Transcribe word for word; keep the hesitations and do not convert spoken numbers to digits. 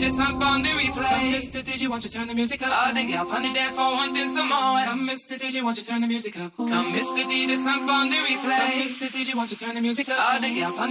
J sunk on the replay. Come, Mister D J, won't you turn the music up? All the girl on the dance floor wanting some more. Come, Mister D J, won't you turn the music up? Come, Mister D J, sunk on the replay. Come, Mister D J, won't you turn the music up? All the girl on the